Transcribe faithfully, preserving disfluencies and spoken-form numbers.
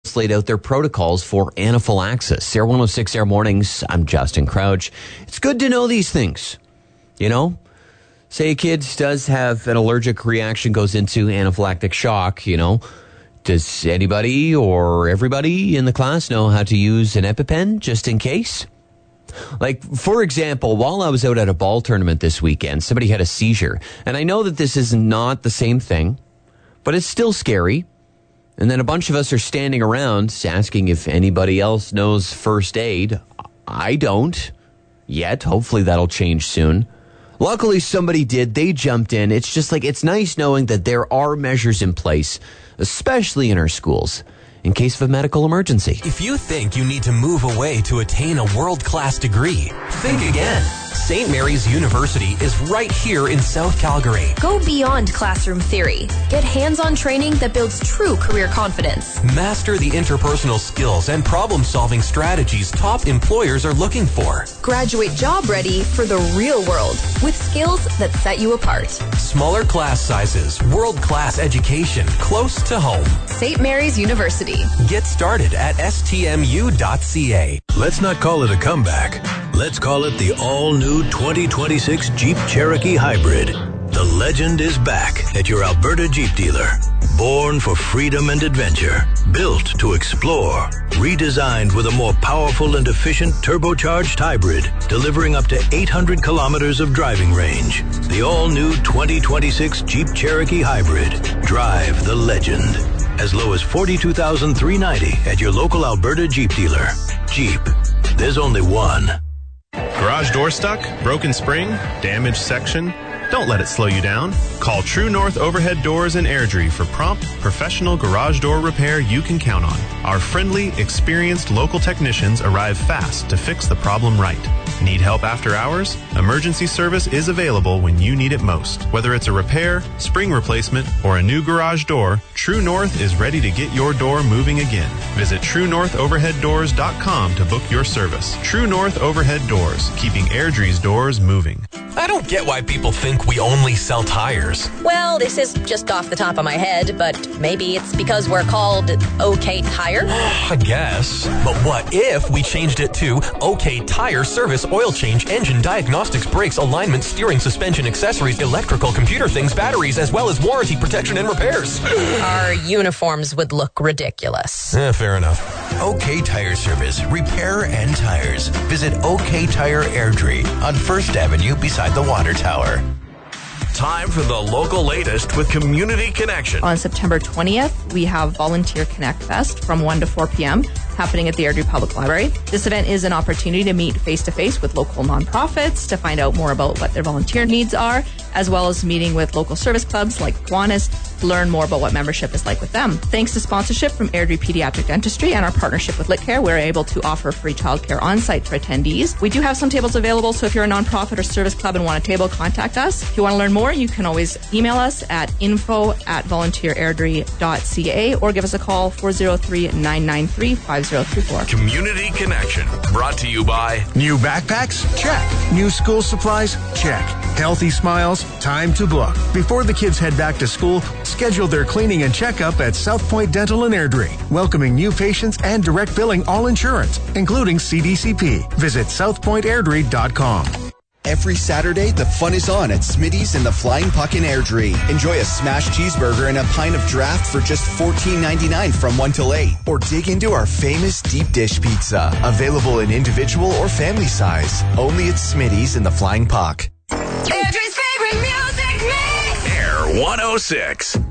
laid out their protocols for anaphylaxis. Air one oh six Air Mornings, I'm Justin Crouch. It's good to know these things, you know? Say a kid does have an allergic reaction, goes into anaphylactic shock, you know? Does anybody or everybody in the class know how to use an EpiPen just in case? Like, for example, while I was out at a ball tournament this weekend, somebody had a seizure. And I know that this is not the same thing, but it's still scary. And then a bunch of us are standing around asking if anybody else knows first aid. I don't yet. Hopefully that'll change soon. Luckily, somebody did. They jumped in. It's just like, it's nice knowing that there are measures in place, especially in our schools, in case of a medical emergency. If you think you need to move away to attain a world-class degree, think again. Saint Mary's University is right here in South Calgary. Go beyond classroom theory. Get hands-on training that builds true career confidence. Master the interpersonal skills and problem-solving strategies top employers are looking for. Graduate job ready for the real world with skills that set you apart. Smaller class sizes, world-class education close to home. Saint Mary's University. Get started at S T M U dot C A. Let's not call it a comeback. Let's call it the all-new twenty twenty-six Jeep Cherokee Hybrid. The legend is back at your Alberta Jeep dealer. Born for freedom and adventure. Built to explore. Redesigned with a more powerful and efficient turbocharged hybrid, delivering up to eight hundred kilometers of driving range. The all-new twenty twenty-six Jeep Cherokee Hybrid. Drive the legend. As low as forty-two thousand three hundred ninety dollars at your local Alberta Jeep dealer. Jeep. There's only one. Garage door stuck? Broken spring? Damaged section? Don't let it slow you down. Call True North Overhead Doors and Airdrie for prompt, professional garage door repair you can count on. Our friendly, experienced local technicians arrive fast to fix the problem right. Need help after hours? Emergency service is available when you need it most. Whether it's a repair, spring replacement, or a new garage door, True North is ready to get your door moving again. Visit true north overhead doors dot com to book your service. True North Overhead Doors, keeping Airdrie's doors moving. I don't get why people think we only sell tires. Well, this is just off the top of my head, but maybe it's because we're called OK Tire? I guess. But what if we changed it to OK Tire Service Oil Change, Engine Diagnostics, Brakes, Alignment, Steering, Suspension, Accessories, Electrical, Computer Things, Batteries, as well as Warranty, Protection, and Repairs? Our uniforms would look ridiculous. Yeah, fair enough. OK Tire Service, Repair and Tires. Visit OK Tire Airdrie on First Avenue beside the Water Tower. Time for the local latest with Community Connection. On September twentieth, we have Volunteer Connect Fest from one to four p.m. happening at the Airdrie Public Library. This event is an opportunity to meet face-to-face with local nonprofits to find out more about what their volunteer needs are, as well as meeting with local service clubs like Kiwanis to learn more about what membership is like with them. Thanks to sponsorship from Airdrie Pediatric Dentistry and our partnership with LitCare, we're able to offer free childcare on-site for attendees. We do have some tables available, so if you're a nonprofit or service club and want a table, contact us. If you want to learn more, you can always email us at info at volunteer airdrie dot c a or give us a call four oh three, nine nine three, five oh three four. Community Connection, brought to you by New backpacks? Check. New school supplies? Check. Healthy smiles? Time to book. Before the kids head back to school, schedule their cleaning and checkup at South Point Dental in Airdrie, welcoming new patients and direct billing all insurance, including C D C P. Visit south point airdrie dot com. Every Saturday, the fun is on at Smitty's in the Flying Puck in Airdrie. Enjoy a smashed cheeseburger and a pint of draft for just fourteen ninety-nine from one till eight. Or dig into our famous deep dish pizza, available in individual or family size. Only at Smitty's in the Flying Puck. Airdrie's favorite music mix! Air one oh six.